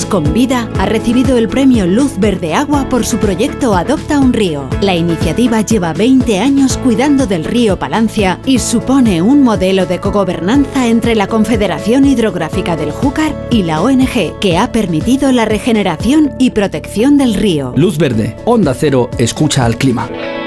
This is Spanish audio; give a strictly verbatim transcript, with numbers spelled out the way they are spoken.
con Vida ha recibido el premio Luz Verde Agua por su proyecto Adopta un río. La iniciativa lleva veinte años cuidando del río Palancia y supone un modelo de cogobernanza entre la Confederación Hidrográfica del Júcar y la O N G, que ha permitido la regeneración y protección del río. Luz Verde, Onda Cero, escucha al clima.